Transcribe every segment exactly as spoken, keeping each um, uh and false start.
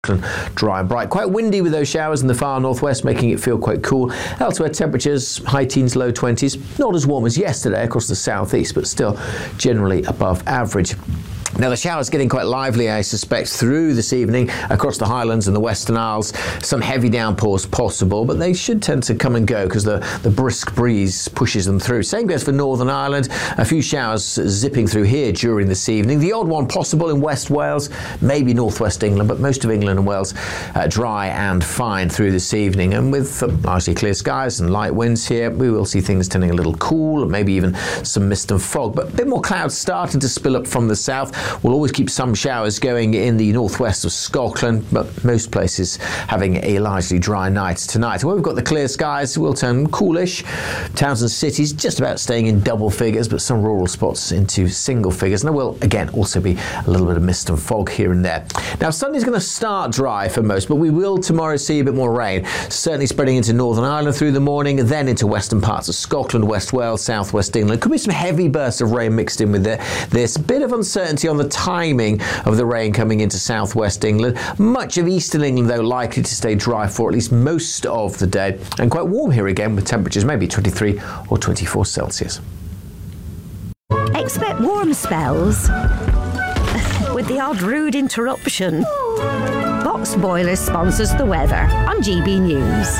dry and bright. Quite windy with those showers in the far northwest, making it feel quite cool. Elsewhere, temperatures high teens, low twenties. Not as warm as yesterday across the southeast, but still generally above average. Now, the showers getting quite lively, I suspect, through this evening across the Highlands and the Western Isles. Some heavy downpours possible, but they should tend to come and go because the, the brisk breeze pushes them through. Same goes for Northern Ireland. A few showers zipping through here during this evening. The odd one possible in West Wales, maybe northwest England, but most of England and Wales uh, dry and fine through this evening. And with uh, largely clear skies and light winds here, we will see things turning a little cool, maybe even some mist and fog. But a bit more clouds starting to spill up from the south. We'll always keep some showers going in the northwest of Scotland, but most places having a largely dry night tonight. Where we've got the clear skies, will turn coolish. Towns and cities just about staying in double figures, but some rural spots into single figures. And there will, again, also be a little bit of mist and fog here and there. Now, Sunday's going to start dry for most, but we will tomorrow see a bit more rain, certainly spreading into Northern Ireland through the morning, then into western parts of Scotland, West Wales, southwest England. Could be some heavy bursts of rain mixed in with this. Bit of uncertainty on the timing of the rain coming into southwest England. Much of eastern England, though, likely to stay dry for at least most of the day. And quite warm here again with temperatures maybe twenty-three or twenty-four Celsius. Expect warm spells with the odd rude interruption. Box Boilers sponsors the weather on G B News.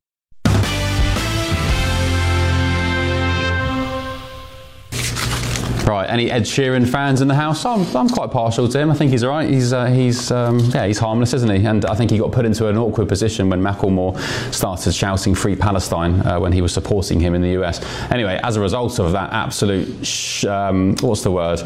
Right, any Ed Sheeran fans in the house? I'm, I'm quite partial to him. I think he's all right. He's, uh, he's, um, yeah, he's harmless, isn't he? And I think he got put into an awkward position when Macklemore started shouting "Free Palestine" uh, when he was supporting him in the U S. Anyway, as a result of that absolute, sh- um, what's the word?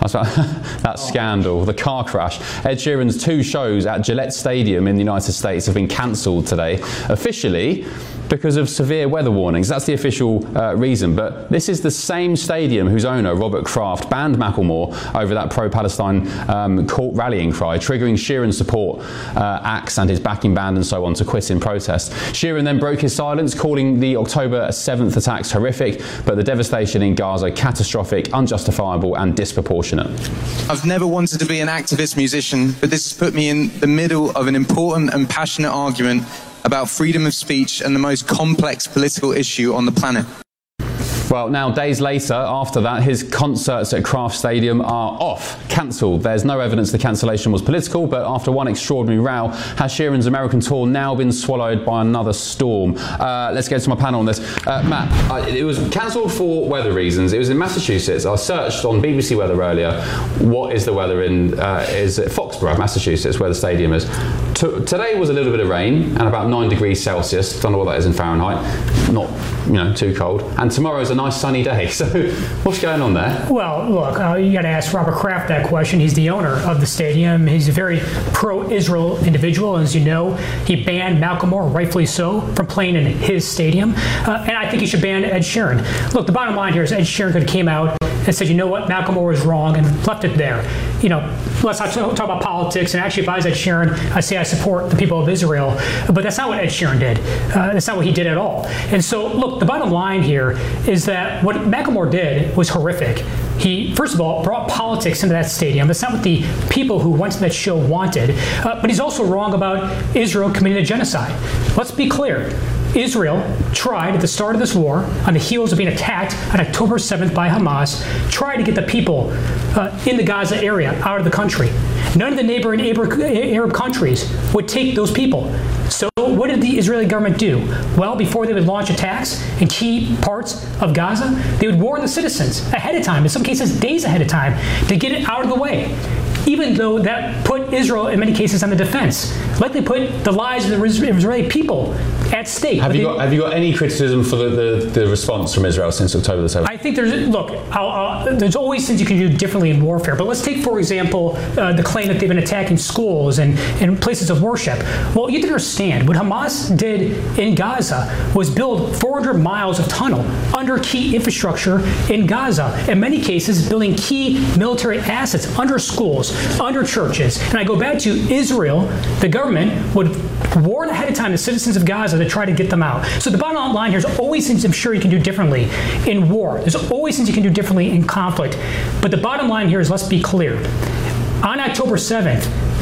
that scandal, the car crash. Ed Sheeran's two shows at Gillette Stadium in the United States have been cancelled today, officially, because of severe weather warnings. That's the official uh, reason. But this is the same stadium whose owner, Robert Kraft, banned Macklemore over that pro-Palestine um, court rallying cry, triggering Sheeran's support uh, acts and his backing band and so on to quit in protest. Sheeran then broke his silence, calling the October seventh attacks horrific, but the devastation in Gaza catastrophic, unjustifiable and disproportionate. I've never wanted to be an activist musician, but this has put me in the middle of an important and passionate argument about freedom of speech and the most complex political issue on the planet. Well, now, days later, after that, his concerts at Kraft Stadium are off, cancelled. There's no evidence the cancellation was political, but after one extraordinary row, has Sheeran's American tour now been swallowed by another storm? Uh, let's go to my panel on this. Uh, Matt, uh, it was cancelled for weather reasons. It was in Massachusetts. I searched on B B C Weather earlier. What is the weather in, uh, is it Foxborough, Massachusetts, where the stadium is? T- today was a little bit of rain and about nine degrees Celsius. Don't know what that is in Fahrenheit. Not, you know, too cold. And tomorrow's a nice sunny day. So what's going on there? Well, look, uh, you got to ask Robert Kraft that question. He's the owner of the stadium. He's a very pro-Israel individual. As you know, he banned Macklemore, rightfully so, from playing in his stadium. Uh, and I think he should ban Ed Sheeran. Look, the bottom line here is Ed Sheeran could have came out and said, you know what, Macklemore was wrong, and left it there. You know, let's not talk about politics. And actually, if I was Ed Sheeran, I say I support the people of Israel. But that's not what Ed Sheeran did. Uh, that's not what he did at all. And so, look, the bottom line here is that what Macklemore did was horrific. He, first of all, brought politics into that stadium. That's not what the people who went to that show wanted. Uh, but he's also wrong about Israel committing a genocide. Let's be clear. Israel tried at the start of this war, on the heels of being attacked on October seventh by Hamas, tried to get the people uh, in the Gaza area out of the country. None of the neighboring Arab countries would take those people. So what did the Israeli government do? Well, before they would launch attacks in key parts of Gaza, they would warn the citizens ahead of time, in some cases days ahead of time, to get it out of the way. Even though that put Israel, in many cases, on the defense. Likely put the lives of the Israeli people at stake. Have you got Have you got any criticism for the, the, the response from Israel since October the seventh? I think there's, look, I'll, I'll, there's always things you can do differently in warfare. But let's take, for example, uh, the claim that they've been attacking schools and, and places of worship. Well, you have to understand, what Hamas did in Gaza was build four hundred miles of tunnel under key infrastructure in Gaza. In many cases, building key military assets under schools, under churches. And I go back to Israel, the government would warn ahead of time the citizens of Gaza to try to get them out. So the bottom line here is always things I'm sure you can do differently in war. There's always things you can do differently in conflict. But the bottom line here is, let's be clear. On October seventh,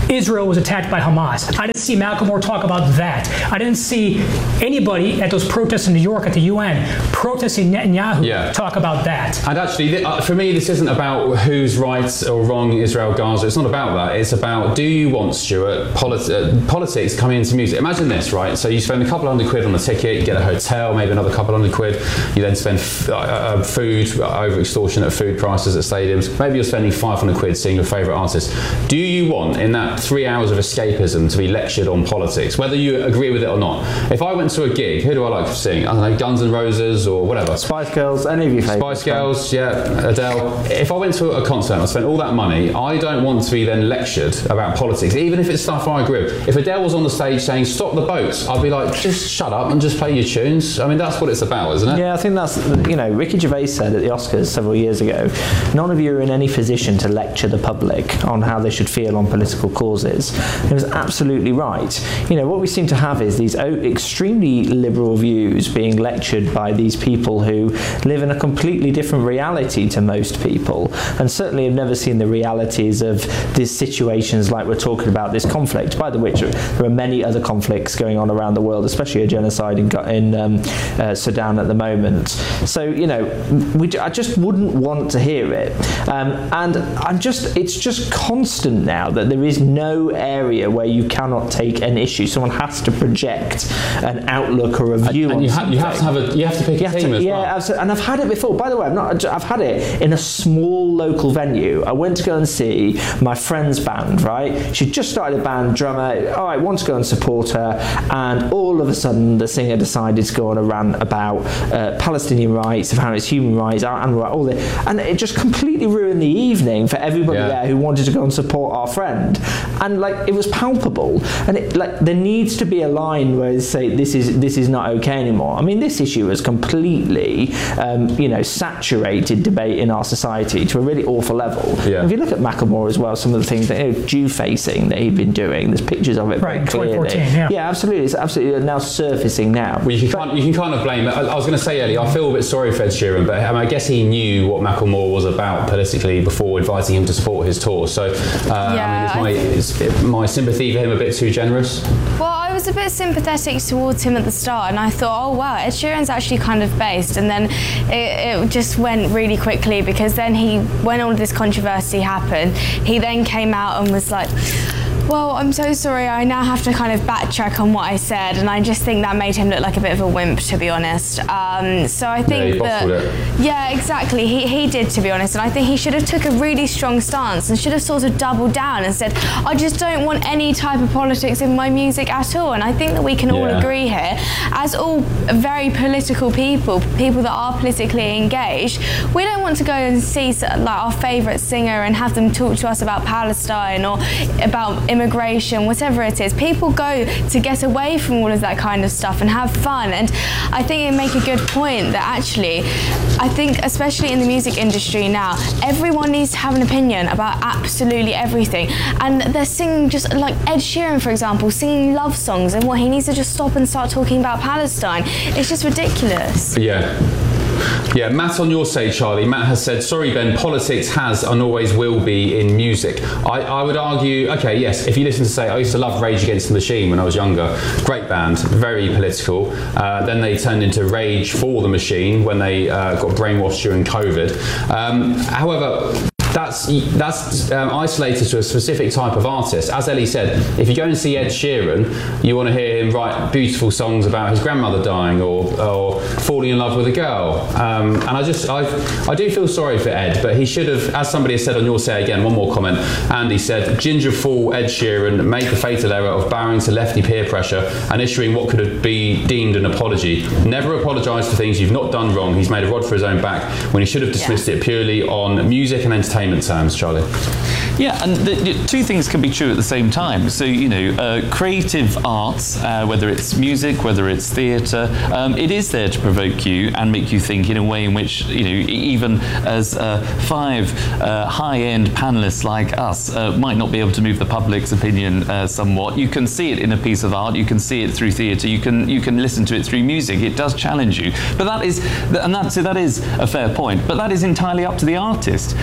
Israel was attacked by Hamas. I didn't see Macklemore talk about that. I didn't see anybody at those protests in New York at the U N protesting Netanyahu yeah. talk about that. And actually, for me, this isn't about who's right or wrong, Israel, Gaza. It's not about that. It's about, do you want, Stuart, politi- uh, politics coming into music? Imagine this, right? So you spend a couple hundred quid on the ticket, you get a hotel, maybe another couple hundred quid. You then spend f- uh, food, over extortionate food prices at stadiums. Maybe you're spending five hundred quid seeing your favourite artist. Do you want, in that three hours of escapism, to be lectured on politics, whether you agree with it or not? If I went to a gig, who do I like seeing? I don't know, Guns N' Roses or whatever. Spice Girls, any of your favourites? Spice Girls, yeah, Adele. If I went to a concert and I spent all that money, I don't want to be then lectured about politics, even if it's stuff I agree with. If Adele was on the stage saying, stop the boats, I'd be like, just shut up and just play your tunes. I mean, that's what it's about, isn't it? Yeah, I think that's, you know, Ricky Gervais said at the Oscars several years ago, none of you are in any position to lecture the public on how they should feel on political causes. And he was absolutely right. You know, what we seem to have is these extremely liberal views being lectured by these people who live in a completely different reality to most people, and certainly have never seen the realities of these situations like we're talking about, this conflict, by the which there are many other conflicts going on around the world, especially a genocide in, in um, uh, Sudan at the moment. So, you know, we, I just wouldn't want to hear it. Um, and I'm just, it's just constant now that there is no area where you cannot take an issue. Someone has to project an outlook or a view and on you, something. Ha- you have to have a, you have to pick You a have team to, as yeah, well. absolutely. And I've had it before. By the way, I've not. I've had it in a small local venue. I went to go and see my friend's band. Right, she just started a band. Drummer. All right, want to go and support her, and all of a sudden the singer decided to go on a rant about uh, Palestinian rights, of how it's human rights, and all that, and it just completely ruined the evening for everybody yeah. there who wanted to go and support our friend. And like, it was palpable. And it, like, there needs to be a line where they say this is this is not okay anymore. I mean, this issue has completely, um, you know, saturated debate in our society to a really awful level. Yeah. If you look at Macklemore as well, some of the things that, you know, Jew facing that he'd been doing, there's pictures of it Right, very clearly. twenty fourteen, yeah. Yeah, absolutely. It's absolutely now surfacing now. Well, you can, kind, you can kind of blame it. I, I was going to say, Ellie, I feel a bit sorry for Ed Sheeran, but I, mean, I guess he knew what Macklemore was about politically before inviting him to support his tour. So, uh, yeah, I mean, is my, is my sympathy for him a bit too generous? Well, I was a bit sympathetic towards him at the start, and I thought, oh wow, Ed Sheeran's actually kind of based, and then it, it just went really quickly, because then he, when all of this controversy happened, he then came out and was like, well, I'm so sorry, I now have to kind of backtrack on what I said, and I just think that made him look like a bit of a wimp, to be honest. Um, so I think yeah, that, yeah, exactly, he, he did, to be honest, and I think he should have took a really strong stance and should have sort of doubled down and said, I just don't want any type of politics in my music at all. And I think that we can all yeah. agree here, as all very political people, people that are politically engaged, we don't want to go and see like our favourite singer and have them talk to us about Palestine or about immigration, whatever it is. People go to get away from all of that kind of stuff and have fun, and I think it make a good point that actually, I think especially in the music industry now, everyone needs to have an opinion about absolutely everything, and they're singing, just like Ed Sheeran for example, singing love songs, and what, he needs to just stop and start talking about Palestine. It's just ridiculous. Yeah. Yeah, Matt on your side, Charlie. Matt has said, sorry, Ben, politics has and always will be in music. I, I would argue, okay, yes, if you listen to, say, I used to love Rage Against the Machine when I was younger. Great band, very political. Uh, then they turned into Rage for the Machine when they uh, got brainwashed during COVID. Um, however, That's that's um, isolated to a specific type of artist. As Ellie said, if you go and see Ed Sheeran, you want to hear him write beautiful songs about his grandmother dying or, or falling in love with a girl. Um, and I just, I I do feel sorry for Ed, but he should have, as somebody has said on your say again, one more comment, Andy said, Ginger Fool Ed Sheeran made the fatal error of bowing to lefty peer pressure and issuing what could be deemed an apology. Never apologise for things you've not done wrong. He's made a rod for his own back when he should have dismissed yeah. it purely on music and entertainment terms, Charlie. Yeah, and the, the two things can be true at the same time. So, you know, uh, creative arts, uh, whether it's music, whether it's theatre, um, it is there to provoke you and make you think in a way in which, you know, even as uh, five uh, high-end panellists like us uh, might not be able to move the public's opinion uh, somewhat. You can see it in a piece of art, you can see it through theatre, you can you can listen to it through music. It does challenge you. But that is, and that, so that is a fair point, but that is entirely up to the artist. And, and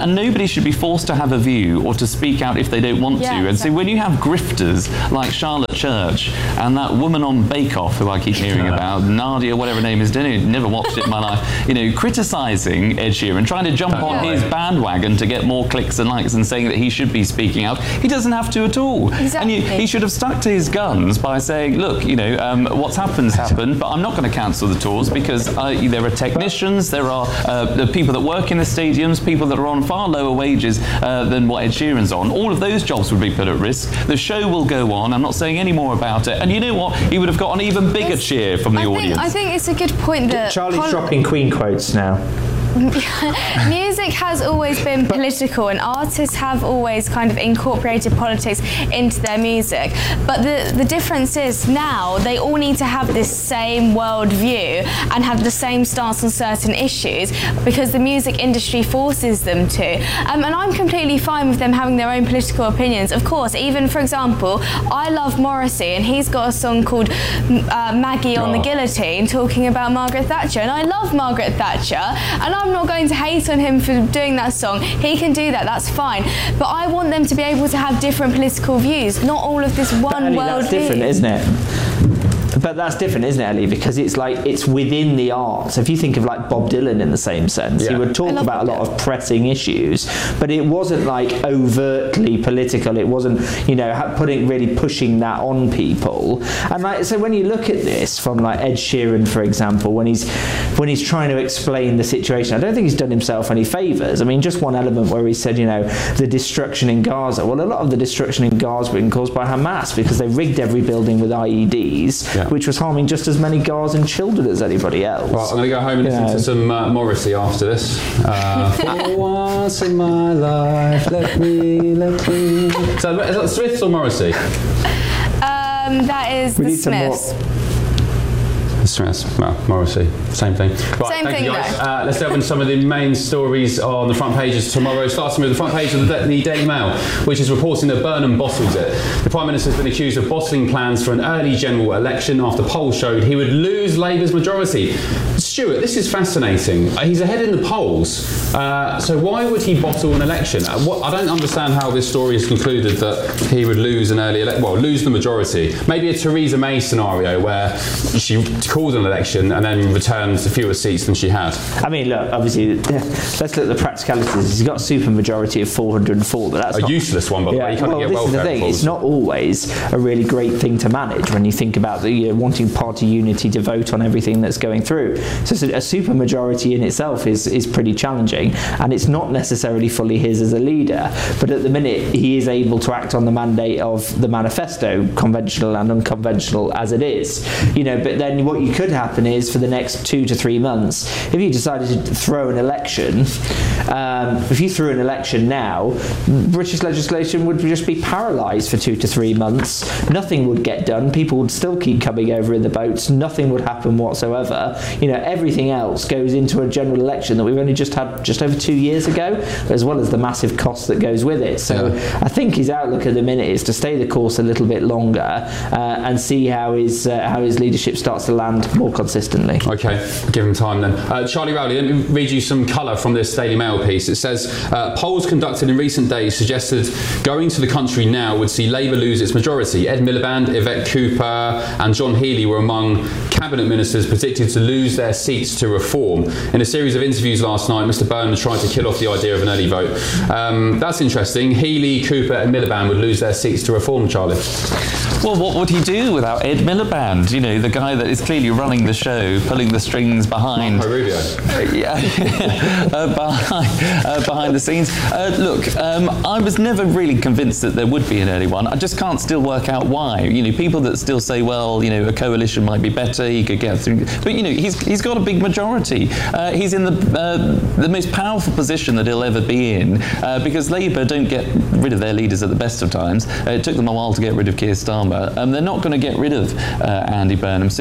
and nobody should be forced to have a view or to speak out if they don't want Yeah, to. And exactly. so when you have grifters like Charlotte Church and that woman on Bake Off, who I keep hearing about, Nadia, whatever her name is, don't know, never watched it in my life, you know, criticising Ed Sheeran, trying to jump on Yeah. his bandwagon to get more clicks and likes and saying that he should be speaking out. He doesn't have to at all. Exactly. And you, he should have stuck to his guns by saying, look, you know, um, what's happened's happened, but I'm not going to cancel the tours because uh, there are technicians, there are uh, the people that work in the stadiums, people that are on far lower wages uh, than what Ed Sheeran's on. All of those jobs would be put at risk. The show will go on. I'm not saying any more about it. And you know what? He would have got an even bigger It's- cheer from the I audience. Think, I think it's a good point that Charlie's pol- dropping Queen quotes now. music has always been political, and artists have always kind of incorporated politics into their music. But the, the difference is now they all need to have this same worldview and have the same stance on certain issues because the music industry forces them to. Um, and I'm completely fine with them having their own political opinions. Of course, even for example, I love Morrissey, and he's got a song called uh, Maggie on the Oh. Guillotine talking about Margaret Thatcher, and I love Margaret Thatcher, and I'm not going to hate on him for doing that song. He can do that, that's fine. But I want them to be able to have different political views, not all of this one Ellie, world that's view. different, isn't it? But that's different, isn't it, Ellie? Because it's like it's within the arts. If you think of like Bob Dylan in the same sense, Yeah. he would talk I love about a Bob lot of pressing issues, but it wasn't like overtly political. It wasn't, you know, ha- putting really pushing that on people. And like so, when you look at this from like Ed Sheeran, for example, when he's when he's trying to explain the situation, I don't think he's done himself any favours. I mean, just one element where he said, you know, the destruction in Gaza. Well, a lot of the destruction in Gaza was caused by Hamas because they rigged every building with I E Ds, Yeah. which was harming just as many Gazan children as anybody else. Well, I'm going to go home and listen You know. to some uh, Morrissey after this. Uh, for once in my life, let me, let me. So, is that the Smiths or Morrissey? Um, that is We the need some more- Smiths. Smiths, well, Morrissey, same thing. Right, Same thank thing, you guys. though. Uh, let's delve into some of the main stories on the front pages tomorrow, starting with the front page of the, the Daily Mail, which is reporting that Burnham bottles it. The Prime Minister has been accused of bottling plans for an early general election after polls showed he would lose Labour's majority. Stuart, this is fascinating. Uh, he's ahead in the polls, uh, so why would he bottle an election? Uh, what, I don't understand how this story has concluded that he would lose an early election, well, lose the majority. Maybe a Theresa May scenario where she called an election and then returned fewer seats than she had. I mean, look, obviously, let's look at the practicalities. He's got a super majority of four hundred four, but that's A not, useless one, by the way. You can't well, get this is the welfare thing. clause. It's not always a really great thing to manage when you think about the you know, wanting party unity to vote on everything that's going through. So a super majority in itself is is pretty challenging, and it's not necessarily fully his as a leader. But at the minute, he is able to act on the mandate of the manifesto, conventional and unconventional as it is. You know, but then what you could happen is for the next two to three months, if you decided to throw an election, um, if you threw an election now, British legislation would just be paralysed for two to three months. Nothing would get done. People would still keep coming over in the boats. Nothing would happen whatsoever. You know, everything else goes into a general election that we've only just had just over two years ago, as well as the massive cost that goes with it. So Yeah. I think his outlook at the minute is to stay the course a little bit longer uh, and see how his uh, how his leadership starts to land more consistently. Okay, give him time then. Uh, Charlie Rowley, let me read you some colour from this Daily Mail piece. It says, uh, polls conducted in recent days suggested going to the country now would see Labour lose its majority. Ed Miliband, Yvette Cooper and John Healey were among cabinet ministers predicted to lose their seats to Reform. In a series of interviews last night, Mr Burnham tried to kill off the idea of an early vote. Um, that's interesting. Healey, Cooper and Miliband would lose their seats to Reform, Charlie. Well, what would he do without Ed Miliband? You know, the guy that is clearly running the show, pulling the strings behind. Marco Rubio. yeah, uh, behind, uh, behind the scenes. Uh, look, um, I was never really convinced that there would be an early one. I just can't still work out why. You know, people that still say, well, you know, a coalition might be better, he could get through. But, you know, he's he's got a big majority. Uh, he's in the uh, the most powerful position that he'll ever be in uh, because Labour don't get rid of their leaders at the best of times. Uh, it took them a while to get rid of Keir Starmer. Um, they're not going to get rid of uh, Andy Burnham. So he's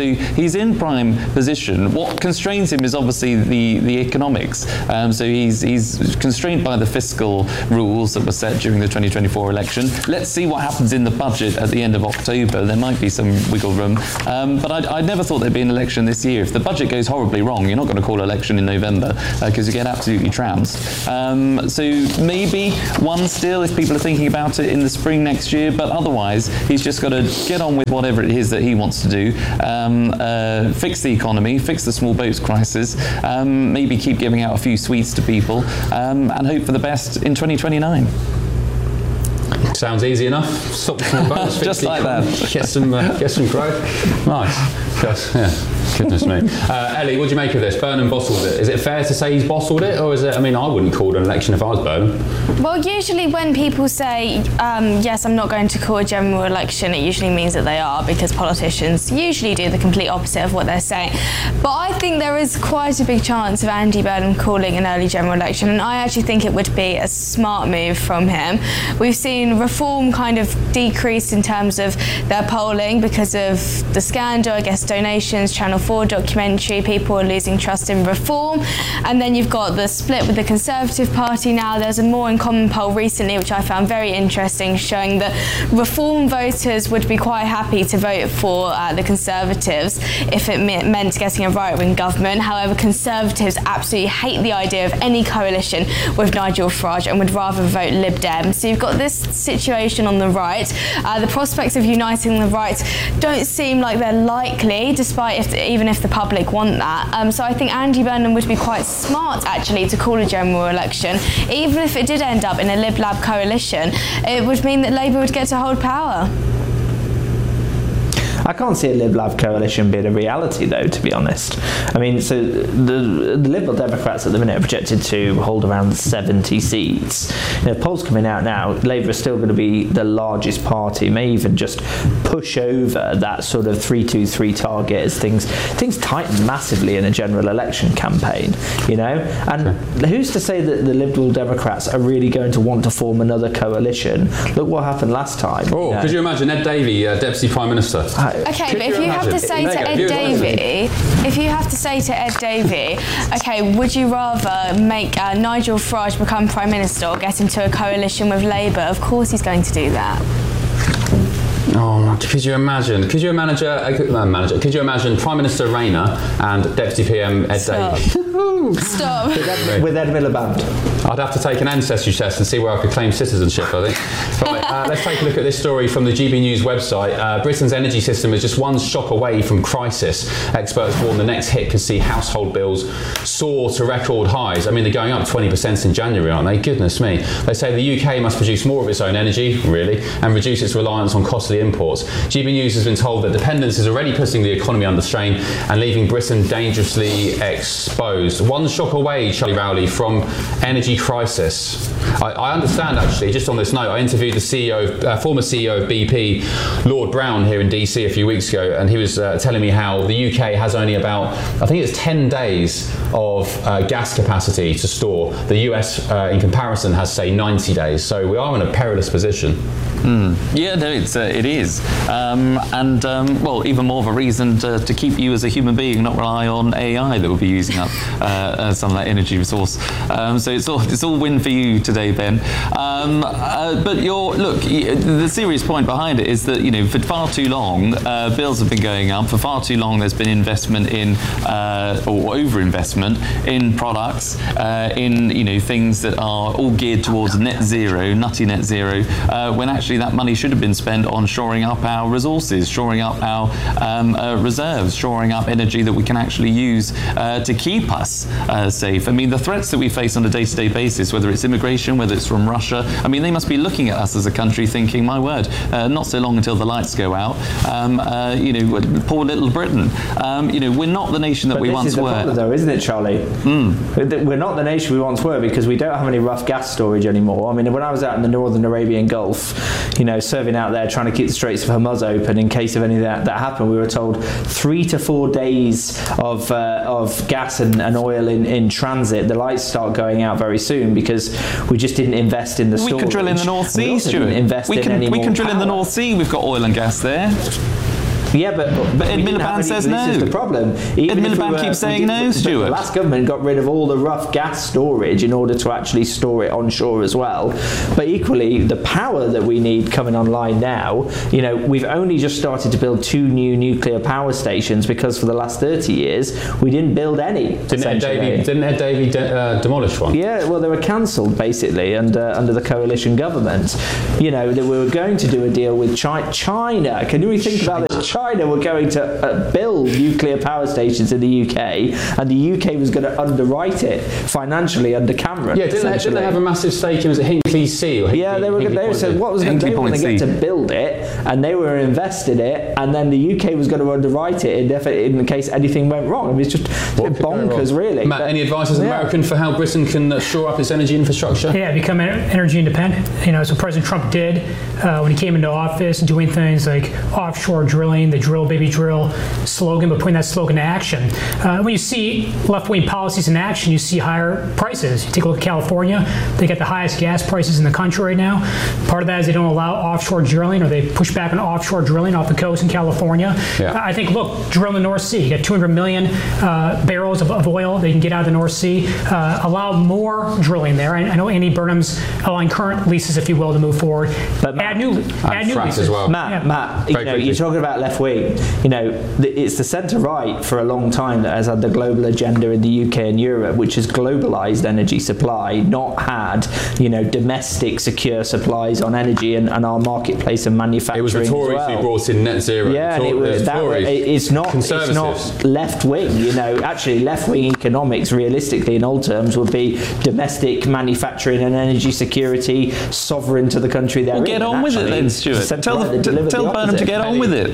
he's in prime position. What constrains him is obviously the, the economics. Um, so he's, he's constrained by the fiscal rules that were set during the twenty twenty-four election. Let's see what happens in the budget at the end of October. There might be some wiggle room. Um, but I, I never thought there'd be an election this year. If the budget goes horribly wrong, you're not going to call an election in November because uh, you get absolutely trounced. Um, so maybe one still if people are thinking about it in the spring next year, but otherwise he's just got to get on with whatever it is that he wants to do. Um, uh, fix the economy, fix the small boats crisis, um, maybe keep giving out a few sweets to people, um, and hope for the best in twenty twenty-nine. Sounds easy enough. Stop the small boats. Just like that. Get some, uh, get some growth. Nice. Just, yeah. Goodness me. Uh, Ellie, what do you make of this? Burnham bottled it. Is it fair to say he's bottled it, or is it? I mean, I wouldn't call it an election if I was Burnham. Well, usually when people say, um, yes, I'm not going to call a general election, it usually means that they are, because politicians usually do the complete opposite of what they're saying. But I think there is quite a big chance of Andy Burnham calling an early general election, and I actually think it would be a smart move from him. We've seen Reform kind of decrease in terms of their polling because of the scandal, I guess donations, Channel four documentary, people are losing trust in Reform. And then you've got the split with the Conservative Party now. There's a More in Common poll recently, which I found very interesting, showing that Reform voters would be quite happy to vote for uh, the Conservatives if it me- meant getting a right-wing government. However, Conservatives absolutely hate the idea of any coalition with Nigel Farage and would rather vote Lib Dem. So you've got this situation on the right. Uh, the prospects of uniting the right don't seem like they're likely, despite if the, even if the public want that. Um, so I think Andy Burnham would be quite smart actually to call a general election. Even if it did end up in a Lib Lab coalition, it would mean that Labour would get to hold power. I can't see a Lib Lab coalition being a reality, though, to be honest. I mean, so the, the Liberal Democrats at the minute are projected to hold around seventy seats. You know, polls coming out now, Labour is still going to be the largest party, may even just push over that sort of three two three target as things things tighten massively in a general election campaign, you know? And who's to say that the Liberal Democrats are really going to want to form another coalition? Look what happened last time. Oh, you know? Could you imagine Ed Davey, uh, Deputy Prime Minister? I, Okay, but if you have to say to Ed Davey, if you have to say to Ed Davey, okay, would you rather make uh, Nigel Farage become Prime Minister or get into a coalition with Labour? Of course he's going to do that. Oh, could you imagine? Could you imagine? Uh, manager? Could you imagine Prime Minister Rayner and Deputy P M Ed Stop. Davey? Stop. with, Ed, with Ed Miliband. I'd have to take an ancestry test and see where I could claim citizenship, I think. Right, uh, let's take a look at this story from the G B News website. Uh, Britain's energy system is just one shock away from crisis. Experts warn the next hit could see household bills soar to record highs. I mean, they're going up twenty percent in January, aren't they? Goodness me. They say the U K must produce more of its own energy, really, and reduce its reliance on costly imports. G B News has been told that dependence is already putting the economy under strain and leaving Britain dangerously exposed. One shock away, Charlie Rowley, from energy crisis. I, I understand, actually, just on this note, I interviewed the C E O, uh, former C E O of B P, Lord Brown, here in D C a few weeks ago, and he was uh, telling me how the U K has only about, I think it's ten days of uh, gas capacity to store. The U S, uh, in comparison, has, say, ninety days. So we are in a perilous position. Mm. Yeah, no, it's uh, it is, um, and um, well, even more of a reason to, to keep you as a human being, not rely on A I that will be using up uh, uh, some of that energy resource. Um, so it's all it's all win for you today, Ben. Um, uh, but your look, the serious point behind it is that you know for far too long uh, bills have been going up. For far too long, there's been investment in uh, or over-investment in products, uh, in you know things that are all geared towards net zero, nutty net zero, uh, when actually that money should have been spent on shoring up our resources, shoring up our um, uh, reserves, shoring up energy that we can actually use uh, to keep us uh, safe. I mean, the threats that we face on a day-to-day basis, whether it's immigration, whether it's from Russia, I mean, they must be looking at us as a country thinking, my word, uh, not so long until the lights go out. Um, uh, you know, poor little Britain. Um, you know, we're not the nation that but we this once is the were. Problem, though, isn't it, Charlie? Mm. We're not the nation we once were because we don't have any rough gas storage anymore. I mean, when I was out in the northern Arabian Gulf, you know, serving out there trying to keep the Straits of Hormuz open in case of any of that, that happened, we were told three to four days of uh, of gas and, and oil in, in transit. The lights start going out very soon because we just didn't invest in the storage. We could drill in the North Sea, we Stuart. Invest we in can, any we more can drill power. in the North Sea. We've got oil and gas there. Yeah, but, but, But Ed we didn't have Miliband any- says this no. is the problem. Ed Even if we Miliband were- keeps saying we no, did- the- Stuart. The last government got rid of all the rough gas storage in order to actually store it onshore as well. But equally, the power that we need coming online now, you know, we've only just started to build two new nuclear power stations because for the last thirty years we didn't build any. Didn't Ed essentially. Davey, didn't Ed Davey de- uh, demolish one? Yeah, well, they were cancelled basically under under the coalition government. You know, that we were going to do a deal with China. China. Can we think about this? China were going to uh, build nuclear power stations in the U K, and the U K was going to underwrite it financially under Cameron. Yeah, didn't they, didn't they have a massive stake in, was it Hinkley C? Or Hinkley, Yeah, they were. Hinkley They Point said C? what was going Hinkley they were going Point to get C. to build it, and they were invested it, and then the U K was going to underwrite it in, in case anything went wrong. I mean, it's just What could go bonkers, wrong? really. Matt, But- any advice as an yeah. American for how Britain can uh, shore up its energy infrastructure? Yeah, become en- energy independent. You know, so President Trump did uh, when he came into office, doing things like offshore drilling, the drill, baby drill slogan, but putting that slogan to action. Uh, when you see left-wing policies in action, you see higher prices. You take a look at California; they get the highest gas prices in the country right now. Part of that is they don't allow offshore drilling, or they push back on offshore drilling off the coast in California. Yeah. I think, look, drill in the North Sea. You got two hundred million uh, barrels of, of oil they can get out of the North Sea. Uh, allow more drilling there. I, I know Andy Burnham's allowing current leases, if you will, to move forward. But add new, add new frack leases. as well. Matt, Yeah. Matt, you Very know, quickly. you're talking about left wing. You know, the, it's the centre right for a long time that has had the global agenda in the U K and Europe, which has globalised energy supply, not had, you know, domestic secure supplies on energy and, and our marketplace and manufacturing. It was the as Tories well. who brought in net zero. Yeah, and the it Tor- was the that. Tories. It- It's not. It's Conservatives. not left wing. You know, actually, left wing economics, realistically, in old terms, would be domestic manufacturing and energy security, sovereign to the country they're Well, in. get And on with it actually, then, Stuart. centre Tell, right, they the, delivered tell the Burnham to opposite. get on with it.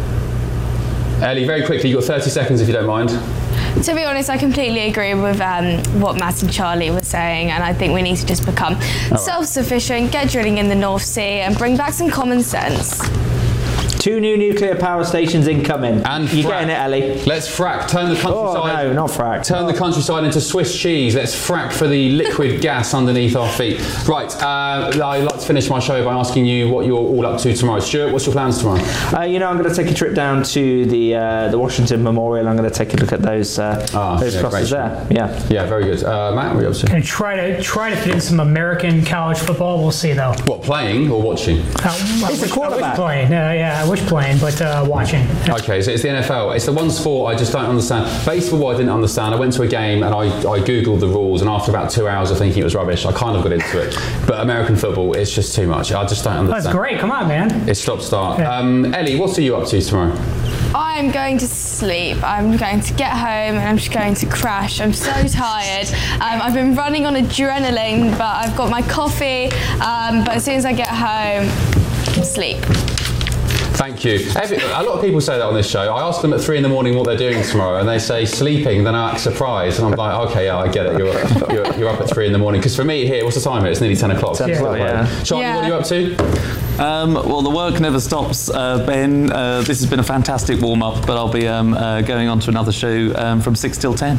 Ellie, very quickly, you've got thirty seconds if you don't mind. To be honest, I completely agree with um, what Matt and Charlie were saying, and I think we need to just become self-sufficient, get drilling in the North Sea, and bring back some common sense. Two new nuclear power stations incoming. And you frack. getting it, Ellie? Let's frack. Turn the Oh countryside. no, not frack. Turn the countryside into Swiss cheese. Let's frack for the liquid gas underneath our feet. Right, uh, I'd like to finish my show by asking you what you're all up to tomorrow. Stuart, what's your plans tomorrow? Uh, you know, I'm going to take a trip down to the uh, the Washington Memorial. I'm going to take a look at those uh, Ah, those yeah, crosses great. there. Yeah. Yeah, very good. Uh, Matt, what are you up to? And try to try to fit in some American college football. We'll see, though. What, playing or watching? Uh, I He's a wish- quarterback. I wish playing. Uh, yeah, I wish playing, but uh, watching. Okay, so it's the N F L. It's the one sport I just don't understand. Baseball, I didn't understand. I went to a game and I, I googled the rules, and after about two hours of thinking it was rubbish, I kind of got into it. But American football, it's just too much. I just don't understand. That's great. Come on, man. It's stop start. Yeah. Um, Ellie, what are you up to tomorrow? I'm going to sleep. I'm going to get home and I'm just going to crash. I'm so tired. Um, I've been running on adrenaline, but I've got my coffee. Um, but as soon as I get home, sleep. Thank you. Every, a lot of people say that on this show. I ask them at three in the morning what they're doing tomorrow, and they say sleeping. Then I act surprised, and I'm like, okay, yeah, I get it. You're you're, you're up at three in the morning. Because for me here, what's the time here? It's nearly ten o'clock. ten o'clock, yeah. Charlie, Yeah. what are you up to? Um, well, the work never stops, uh, Ben. Uh, this has been a fantastic warm-up, but I'll be um, uh, going on to another show um, from six till ten.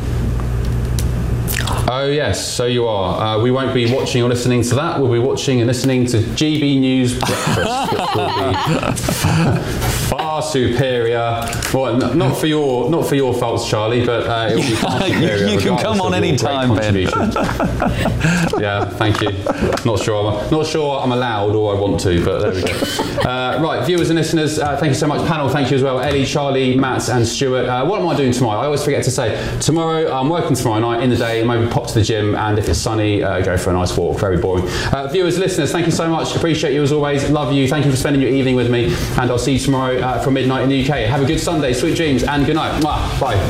Oh yes, so you are. Uh, we won't be watching or listening to that. We'll be watching and listening to G B News Breakfast, which will be far superior. Well, n- not for your not for your faults, Charlie, but uh, it will be far You- superior. you can come regardless on of your any great time, Ben. contribution. Yeah, thank you. Not sure. I'm, not sure I'm allowed or I want to, but there we go. Uh, right, viewers and listeners, uh, thank you so much. Panel, thank you as well. Ellie, Charlie, Matt, and Stuart. Uh, what am I doing tomorrow? I always forget to say. Tomorrow, I'm working tomorrow night in the day. Maybe pop to the gym, and if it's sunny, uh, go for a nice walk. Very boring. Uh, viewers, listeners, thank you so much. Appreciate you as always. Love you. Thank you for spending your evening with me, and I'll see you tomorrow uh, from midnight in the U K. Have a good Sunday, sweet dreams, and good night. Mwah. Bye.